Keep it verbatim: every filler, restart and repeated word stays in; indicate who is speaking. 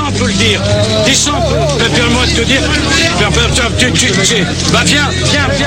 Speaker 1: sans peut le dire. Descends, permets-moi de te dire. Tu, tu, tu, tu, bah viens, viens, viens.